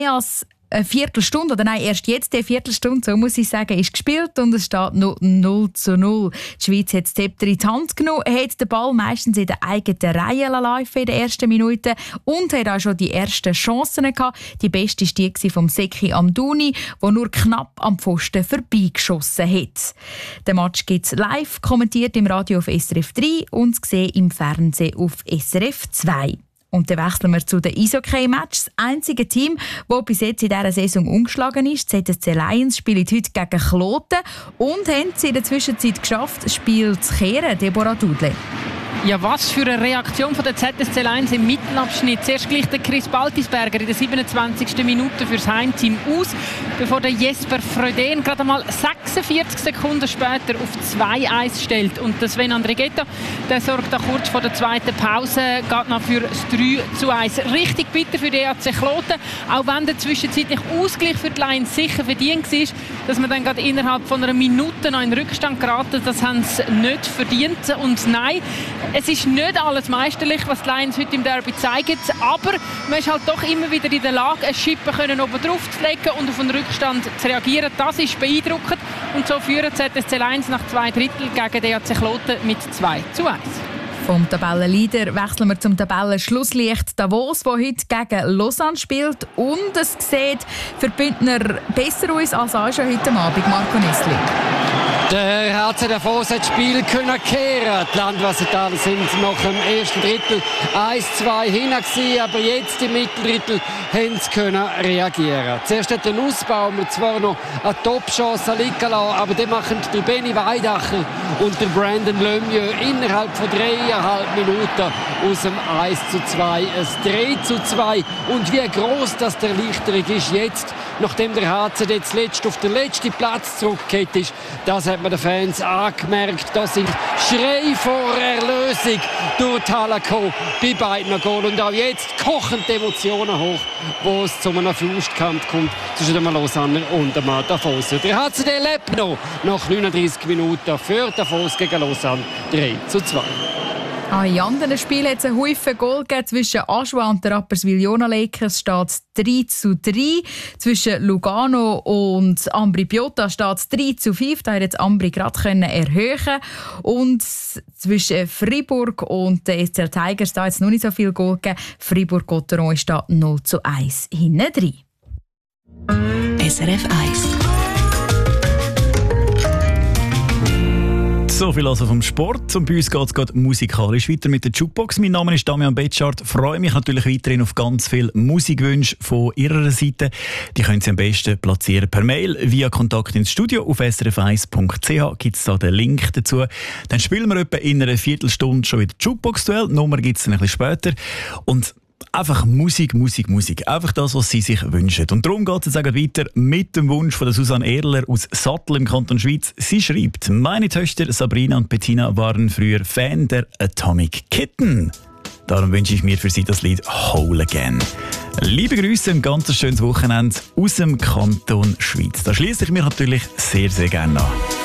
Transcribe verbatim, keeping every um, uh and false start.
als eine Viertelstunde, oder nein, erst jetzt eine Viertelstunde, so muss ich sagen, ist gespielt und es steht noch null zu null. Die Schweiz hat das Zepter in die Hand genommen, hat den Ball meistens in der eigenen Reihe laufen in den ersten Minuten und hat auch schon die ersten Chancen gehabt. Die beste war die von Seki Amdouni, der nur knapp am Pfosten vorbeigeschossen hat. Den Match gibt es live, kommentiert im Radio auf S R F drei und gesehen im Fernsehen auf S R F zwei. Und dann wechseln wir zu den Eishockey-Matches. Das einzige Team, das bis jetzt in dieser Saison ungeschlagen ist, Z S C Lions, spielt heute gegen Kloten und haben es in der Zwischenzeit geschafft, das Spiel zu kehren. Deborah Dudle. Ja, was für eine Reaktion von der Z S C Lions im Mittelabschnitt. Zuerst gleich der Chris Baltisberger in der siebenundzwanzigsten Minute fürs Heimteam aus, bevor der Jesper Fröden gerade einmal sechsundvierzig Sekunden später auf zwei eins stellt. Und der Sven Andrighetto, der sorgt da kurz vor der zweiten Pause, geht noch für das drei zu eins. Richtig bitter für die E A C Kloten, auch wenn der zwischenzeitliche Ausgleich für die Lions sicher verdient war, dass man dann gerade innerhalb von einer Minute noch in Rückstand geraten, das haben sie nicht verdient. Und nein, es ist nicht alles meisterlich, was die Lions heute im Derby zeigen, aber man ist halt doch immer wieder in der Lage, eine Schippe oben drauf zu legen und auf den Rückstand zu reagieren. Das ist beeindruckend und so führen Z S C Lions nach zwei Drittel gegen die E A C Kloten mit zwei zu eins. Vom Tabellenleader wechseln wir zum Tabellenschlusslicht Davos, der heute gegen Lausanne spielt. Und es sieht für die Bündner besser aus als auch schon heute Abend. Marco Nestli. Der H C Davos hat das Spiel können kehren. Die Landwassertaler sind nach dem ersten Drittel eins zu zwei hinten gewesen, aber jetzt im Mitteldrittel haben sie können reagieren. Zuerst hat der Nussbaum zwar noch eine Top-Chance liegen lassen, aber dann machen der Benny Weidacher und der Brandon Lemieux innerhalb von dreieinhalb Minuten aus dem eins zu zwei ein drei zu zwei. Und wie gross das der Erleichterung ist jetzt, nachdem der H C jetzt letzt auf den letzten Platz zurückgekehrt ist, das hat man den Fans angemerkt. Das sind Schrei vor Erlösung durch die Halle gekommen bei beiden Goal. Und auch jetzt kochen die Emotionen hoch, wo es zu einem Faustkampf kommt zwischen dem Lausanne und dem Davos. Der H C D lebt noch nach neununddreißig Minuten für Davos gegen Lausanne drei zu zwei. Ah, in anderen Spielen hat es einen Haufen Goal gegeben. Zwischen Aschua und der Rapperswil-Jona Lakers steht es drei zu drei. Zwischen Lugano und Ambri Piotta steht es drei zu fünf. Da hat jetzt Ambri gerade erhöhen. Und zwischen Fribourg und den S C L Tigers da hat es noch nicht so viel Goal gegeben. Fribourg-Gotteron steht null zu eins hinten drin. S R F eins. So viel also vom Sport. Und bei uns geht es gerade musikalisch weiter mit der Jukebox. Mein Name ist Damian Betschart. Freue mich natürlich weiterhin auf ganz viele Musikwünsche von Ihrer Seite. Die können Sie am besten platzieren per Mail via Kontakt ins Studio. Auf s r f eins punkt c h gibt es da den Link dazu. Dann spielen wir etwa in einer Viertelstunde schon wieder Jukebox-Duell. Die Nummer gibt es dann ein bisschen später. Und einfach Musik, Musik, Musik. Einfach das, was Sie sich wünschen. Und darum geht es jetzt auch weiter mit dem Wunsch von der Susanne Erler aus Sattel im Kanton Schweiz. Sie schreibt, meine Töchter Sabrina und Bettina waren früher Fan der Atomic Kitten. Darum wünsche ich mir für Sie das Lied Whole Again. Liebe Grüße, ein ganz schönes Wochenende aus dem Kanton Schweiz. Da schließe ich mich natürlich sehr, sehr gerne an.